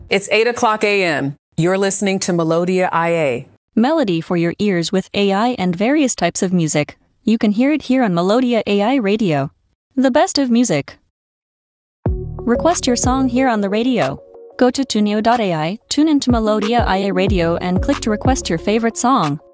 It's 8 o'clock a.m. You're listening to Melodia IA. Melody for your ears with AI and various types of music. You can hear it here on Melodia AI Radio. The best of music. Request your song here on the radio. Go to Tunio.ai, tune into Melodia IA Radio and click to request your favorite song.